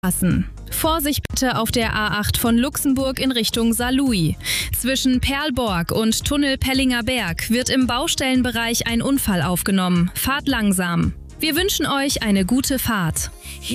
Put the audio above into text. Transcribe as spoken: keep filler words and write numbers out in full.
Straßen. Vorsicht bitte auf der A acht von Luxemburg in Richtung Saarlouis. Zwischen Perlborg und Tunnel Pellinger Berg wird im Baustellenbereich ein Unfall aufgenommen. Fahrt langsam. Wir wünschen euch eine gute Fahrt.